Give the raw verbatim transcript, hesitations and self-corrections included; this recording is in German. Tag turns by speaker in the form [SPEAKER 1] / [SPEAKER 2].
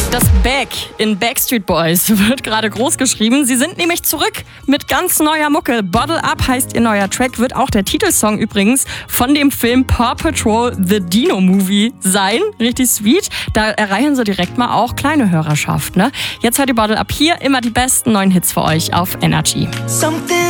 [SPEAKER 1] Das Back in Backstreet Boys wird gerade groß geschrieben. Sie sind nämlich zurück mit ganz neuer Mucke. Bottle Up heißt ihr neuer Track, wird auch der Titelsong übrigens von dem Film Paw Patrol The Dino Movie sein. Richtig sweet. Da erreichen sie direkt mal auch kleine Hörerschaft. Ne? Jetzt hört ihr Bottle Up hier. Immer die besten neuen Hits für euch auf Energy. Something